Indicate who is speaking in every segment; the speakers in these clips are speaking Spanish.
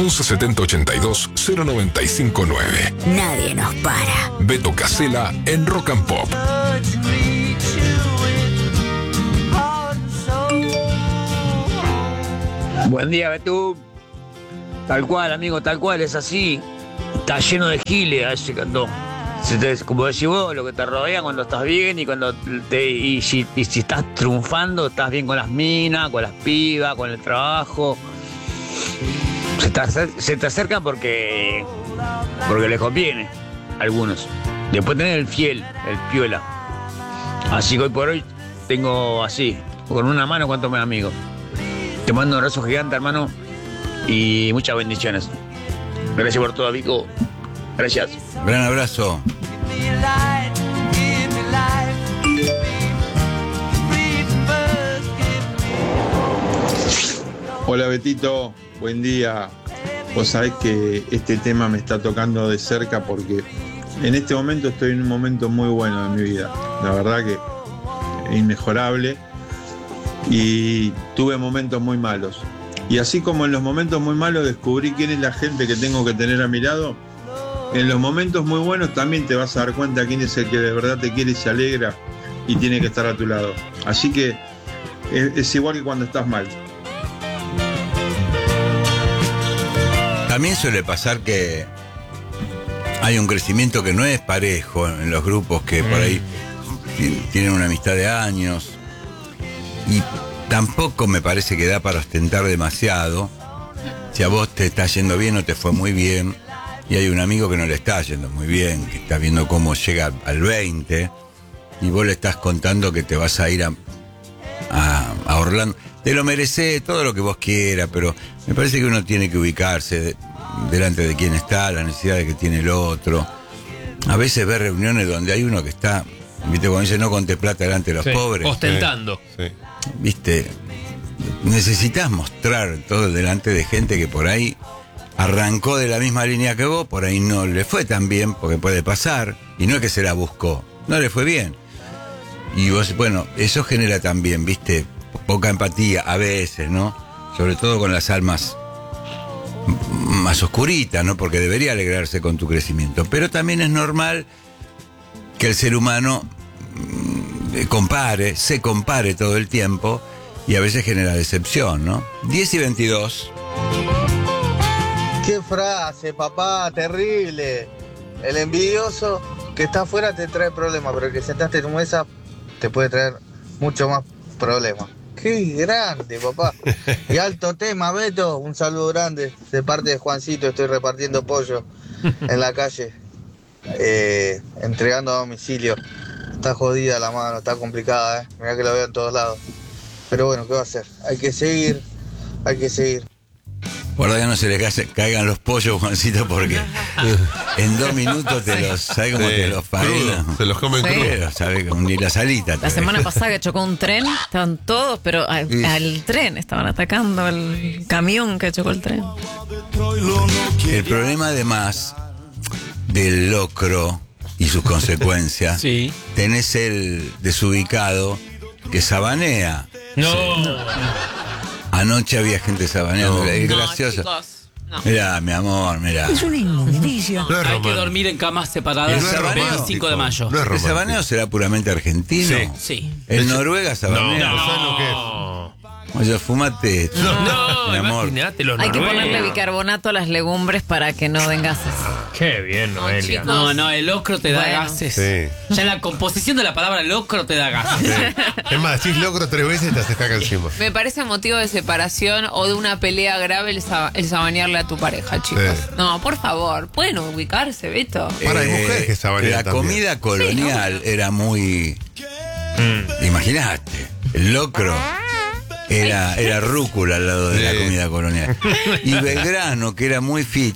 Speaker 1: 11 70 82 0959.
Speaker 2: Nadie nos para.
Speaker 1: Beto Casella en Rock and Pop.
Speaker 3: Buen día, Betú. Tal cual, amigo, tal cual, es así. Está lleno de giles a ese cantón. Como decís vos, lo que te rodea cuando estás bien y cuando si estás triunfando, estás bien con las minas, con las pibas, con el trabajo. Se te acercan porque les conviene a algunos. Después tenés el fiel, el piola. Así que hoy por hoy tengo así, con una mano cuantos más amigos. Te mando un abrazo gigante, hermano, y muchas bendiciones. Gracias por todo, amigo. Gracias.
Speaker 4: Gran abrazo.
Speaker 5: Hola Betito, buen día. Vos sabés que este tema me está tocando de cerca porque en este momento estoy en un momento muy bueno de mi vida. La verdad que es inmejorable y tuve momentos muy malos. Y así como en los momentos muy malos descubrí quién es la gente que tengo que tener a mi lado, en los momentos muy buenos también te vas a dar cuenta quién es el que de verdad te quiere y se alegra y tiene que estar a tu lado. Así que es igual que cuando estás mal.
Speaker 4: También suele pasar que hay un crecimiento que no es parejo en los grupos que por ahí tienen una amistad de años y tampoco me parece que da para ostentar demasiado. Si a vos te está yendo bien o te fue muy bien y hay un amigo que no le está yendo muy bien, que está viendo cómo llega al 20 y vos le estás contando que te vas a ir a Orlando, te lo merecés, todo lo que vos quieras, pero me parece que uno tiene que ubicarse delante de quién está, las necesidades que tiene el otro. A veces ves reuniones donde hay uno que está, viste, cuando dice no conté plata delante de los pobres,
Speaker 6: ostentando.
Speaker 4: Sí. Viste, necesitas mostrar todo delante de gente que por ahí arrancó de la misma línea que vos, por ahí no le fue tan bien, porque puede pasar, y no es que se la buscó, no le fue bien. Y vos, bueno, eso genera también, viste, poca empatía a veces, ¿no? Sobre todo con las almas más oscuritas, ¿no? Porque debería alegrarse con tu crecimiento. Pero también es normal que el ser humano se compare todo el tiempo y a veces genera decepción, ¿no? 10 y 22.
Speaker 7: ¡Qué frase, papá! Terrible. El envidioso que está afuera te trae problemas, pero el que sentaste en tu mesa te puede traer mucho más problemas. ¡Qué grande, papá! Y alto tema, Beto. Un saludo grande de parte de Juancito. Estoy repartiendo pollo en la calle, entregando a domicilio. Está jodida la mano, está complicada, Mirá que la veo en todos lados. Pero bueno, ¿qué va a hacer? Hay que seguir.
Speaker 4: Guarda que no se le caigan los pollos, Juancito, porque en 2 minutos ¿sabes cómo te los faena?
Speaker 6: Se los comen crudos.
Speaker 4: ¿Sabes? Ni la salita.
Speaker 8: La semana pasada que chocó un tren, estaban todos, pero al tren estaban atacando el camión que chocó el tren.
Speaker 4: El problema además del locro y sus consecuencias,
Speaker 6: sí.
Speaker 4: Tenés el desubicado que sabanea.
Speaker 6: No.
Speaker 4: Anoche había gente sabaneando. Es
Speaker 8: No,
Speaker 4: gracioso.
Speaker 8: chicos, no.
Speaker 4: Mirá, mi amor, mirá.
Speaker 2: Es una inmundicia.
Speaker 6: No es
Speaker 9: Hay que
Speaker 6: romántico.
Speaker 9: dormir en camas separadas
Speaker 4: El
Speaker 9: el
Speaker 4: sabaneo.
Speaker 9: 25 de mayo.
Speaker 6: No es
Speaker 4: ¿El
Speaker 6: romántico.
Speaker 4: sabaneo será puramente argentino?
Speaker 6: Sí.
Speaker 9: Sí.
Speaker 4: ¿En Noruega sabanea?
Speaker 6: No, ¿sabes lo que es?
Speaker 4: Oye, fumate esto,
Speaker 6: No,
Speaker 4: mi amor.
Speaker 6: imagínate los
Speaker 8: Hay que
Speaker 6: noruegos.
Speaker 8: ponerle bicarbonato a las legumbres para que no den gases.
Speaker 6: Qué bien, Noelia.
Speaker 8: chicos.
Speaker 9: No, el locro te da
Speaker 8: Bueno.
Speaker 9: gases.
Speaker 6: Sí.
Speaker 9: Ya la composición de la palabra locro te da gases.
Speaker 6: Es más, decís locro 3 veces y te haces caca encima.
Speaker 10: Me parece motivo de separación o de una pelea grave el sabanearle a tu pareja, chicos.
Speaker 6: Sí.
Speaker 10: No, por favor, pueden ubicarse, Beto.
Speaker 6: Para, hay mujeres que sabanean
Speaker 4: La
Speaker 6: también.
Speaker 4: comida colonial era muy... Imaginaste, el locro era rúcula al lado de la comida colonial. Y Belgrano, que era muy fit,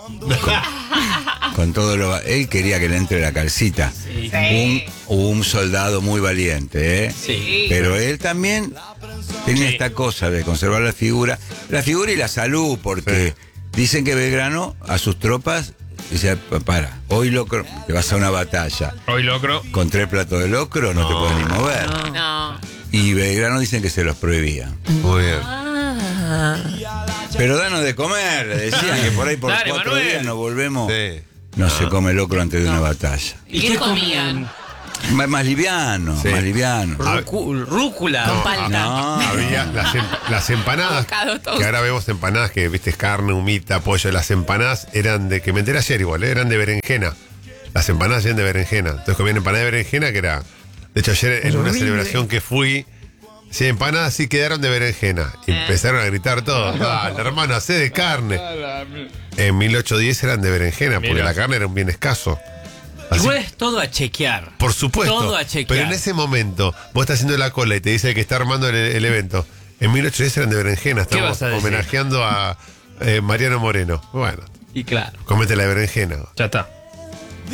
Speaker 4: con todo lo... Él quería que le entre la calcita. Un soldado muy valiente, ¿eh?
Speaker 9: Sí.
Speaker 4: Pero él también tenía esta cosa de conservar la figura y la salud, porque dicen que Belgrano a sus tropas dice, para, hoy locro, te vas a una batalla.
Speaker 6: Hoy locro.
Speaker 4: Con 3 platos de locro no te puedes ni mover.
Speaker 10: No.
Speaker 4: Y Belgrano dicen que se los prohibía.
Speaker 6: Muy bien.
Speaker 4: Pero danos de comer, le decían que por ahí por
Speaker 9: Dale,
Speaker 4: 4
Speaker 9: Manuel.
Speaker 4: días nos volvemos.
Speaker 6: Sí.
Speaker 4: No se come locro antes de una batalla.
Speaker 10: ¿Y qué comían?
Speaker 4: Más liviano,
Speaker 6: Sí.
Speaker 4: más liviano.
Speaker 9: Rúcula.
Speaker 8: Con palta.
Speaker 4: No,
Speaker 6: Había las empanadas,
Speaker 10: Avocado toast.
Speaker 6: que ahora vemos empanadas que, viste, es carne, humita, pollo. Las empanadas eran de, que me enteré ayer igual, eran de berenjena. Las empanadas eran de berenjena. Entonces comían empanada de berenjena que era... De hecho, ayer en una celebración que fui, sí, empanadas sí quedaron de berenjena. Y empezaron a gritar todos, dale, hermano, hacé de carne. En 1810 eran de berenjena, porque
Speaker 11: Mira.
Speaker 6: la carne era un bien escaso. Así-
Speaker 9: Igual es todo a chequear.
Speaker 6: por supuesto.
Speaker 9: Todo a chequear.
Speaker 6: Pero en ese momento, vos estás haciendo la cola y te dice que está armando el evento. En 1810 eran de berenjena.
Speaker 11: ¿Qué
Speaker 6: Estamos
Speaker 11: vas a decir?
Speaker 6: homenajeando a Mariano Moreno. Bueno,
Speaker 9: Y claro.
Speaker 6: comete la berenjena.
Speaker 11: Ya está.